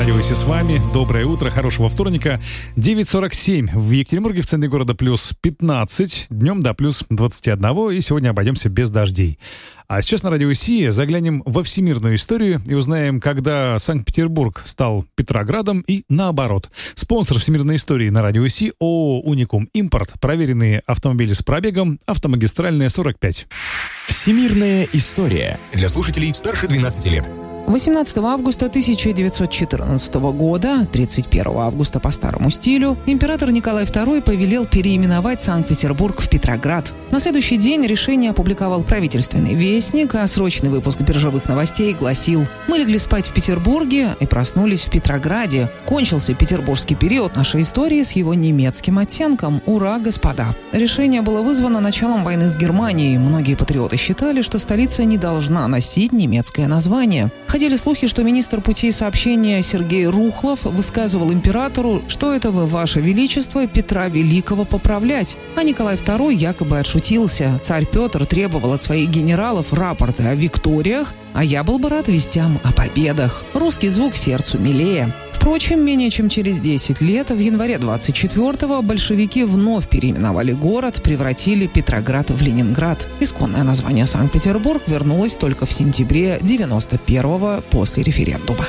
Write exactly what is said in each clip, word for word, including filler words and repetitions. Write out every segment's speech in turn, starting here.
Радио ИС с вами. Доброе утро, хорошего вторника. девять сорок семь в Екатеринбурге, в центре города плюс пятнадцать, днем до плюс двадцать один, и сегодня обойдемся без дождей. А сейчас на Радио ИС заглянем во всемирную историю и узнаем, когда Санкт-Петербург стал Петроградом и наоборот. Спонсор всемирной истории на Радио ИС ООО «Уникум Импорт». Проверенные автомобили с пробегом. Автомагистральная сорок пять. Всемирная история для слушателей старше двенадцати лет. восемнадцатого августа тысяча девятьсот четырнадцатого года, тридцать первого августа по старому стилю, император Николай второй повелел переименовать Санкт-Петербург в Петроград. На следующий день решение опубликовал правительственный вестник, а срочный выпуск биржевых новостей гласил: «Мы легли спать в Петербурге и проснулись в Петрограде. Кончился петербургский период нашей истории с его немецким оттенком. Ура, господа!» Решение было вызвано началом войны с Германией. Многие патриоты считали, что столица не должна носить немецкое название. Ходили слухи, что министр путей сообщения Сергей Рухлов высказывал императору, что это вы, ваше величество, Петра Великого поправлять. А Николай второй якобы отшутился. Царь Петр требовал от своих генералов рапорты о викториях, а я был бы рад вестям о победах. Русский звук сердцу милее. Впрочем, менее чем через десять лет, в январе двадцать четвёртого, большевики вновь переименовали город, превратили Петроград в Ленинград. Исконное название Санкт-Петербург вернулось только в сентябре девяносто первого после референдума.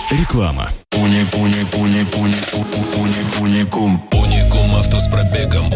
Реклама. Уникум авто с пробегом.